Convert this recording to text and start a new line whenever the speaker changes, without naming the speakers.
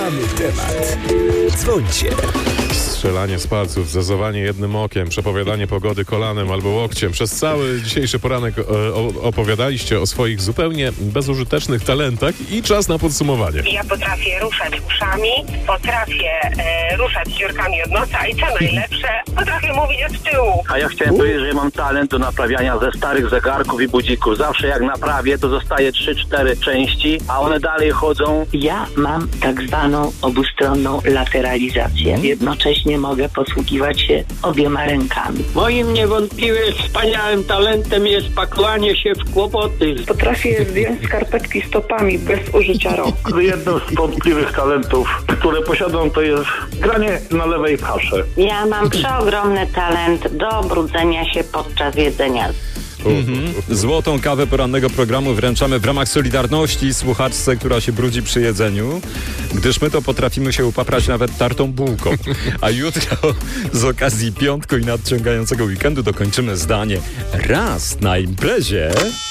Mamy temat. Dzwońcie.
Strzelanie z palców, zezowanie jednym okiem, przepowiadanie pogody kolanem albo łokciem. Przez cały dzisiejszy poranek opowiadaliście o swoich zupełnie bezużytecznych talentach i czas na podsumowanie.
Ja potrafię ruszać uszami, potrafię ruszać dziurkami od nosa i co najlepsze, potrafię mówić od tyłu.
A ja chciałem powiedzieć, że ja mam talent do naprawiania ze starych zegarków i budzików. Zawsze jak naprawię, to zostaje 3-4 części, a one dalej chodzą.
Ja mam tak zwaną obustronną lateralizację. Jednocześnie mogę posługiwać się obiema rękami.
Moim niewątpliwie wspaniałym talentem jest pakowanie się w kłopoty.
Potrafię zdjąć skarpetki stopami bez użycia rąk.
Jednym z wątpliwych talentów, które posiadam, to jest granie na lewej pasze.
Ja mam przeogromny talent do brudzenia się podczas jedzenia.
Złotą kawę porannego programu wręczamy w ramach Solidarności słuchaczce, która się brudzi przy jedzeniu, gdyż my to potrafimy się upaprać nawet tartą bułką. A jutro z okazji piątku i nadciągającego weekendu dokończymy zdanie: raz na imprezie